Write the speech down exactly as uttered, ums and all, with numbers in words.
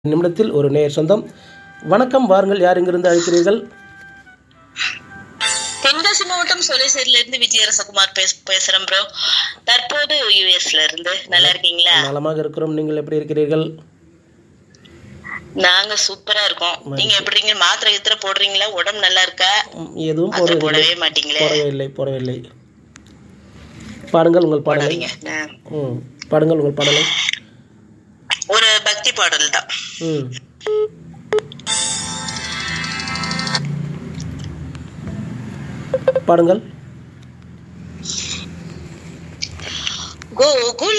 நிமிடத்தில் ஒரு நேயர் சொந்தம். வணக்கம், வாருங்கள். யார் இங்கிருந்து அழைக்கிறீர்கள்? தென்காசி மாவட்டம் சோலைசேரில இருந்து விஜயரசகுமார் பேச பேசுறேன் ப்ரோ. தற்போது யூஎஸ்ல இருந்து. நல்லா இருக்கீங்களா? நலமாக இருக்கிறோம். நீங்கள் எப்படி இருக்கிறீர்கள்? நாங்க சூப்பரா இருக்கோம். நீங்க எப்படி இருக்கீங்க? மாத்திரை இத்திர போடுறீங்களா? உடம்பு நல்லா இருக்கா? எதுவும் மாத்திரை போடவில்லை. போடவே மாட்டீங்களே. போடவே இல்லை போடவில்லை. பாடுங்கள் உங்கள் பாடலை. போடாதீங்க. நான் ம் பாடுங்கள் உங்கள் பாடலை. ஒரு பக்தி பாடல் தான். ம் பாடுங்கள். கோகுல